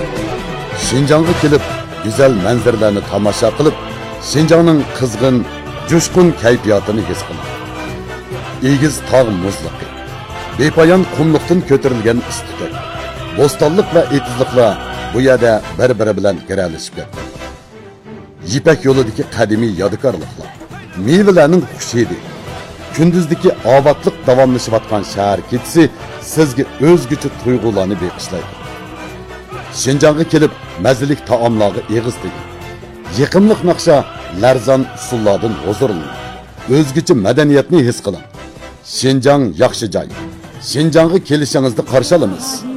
Şinjanğa kelib, güzel manzaralarni tomosha qilib, Şinjanning qizg'in, jo'shqin kayfiyatini his qiling. Egiz tog' muzliqi, bepoyon qumliqdan ko'tarilgan istiqbol, bo'stonliq va etizliqlar bu yerda bir-biri bilan giralishib ketdi. Yipak yo'lidagi qadimiy yodgorliklar, mevalarning xushidi, kunduzdagi obodlik davomlashayotgan shahar ketisi sizga o'zgacha tuyg'ularni beg'ishlaydi. Şinjanğa kelib, mazalik taomlarga eg'iz teging. Yiqimliq naqsha, larzon usullardan huzurlaning. O'zgacha madaniyatni his qiling. Şinjang yaxshi joy. Şinjanğa kelishingizni qarshi olamiz.